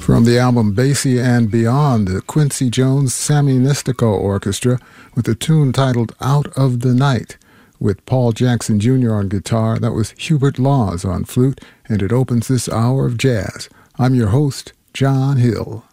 From the album Basie and Beyond, the Quincy Jones Sammy Nistico Orchestra with a tune titled Out of the Night, with Paul Jackson Jr. on guitar. That was Hubert Laws on flute, and it opens this hour of jazz. I'm your host, John Hill.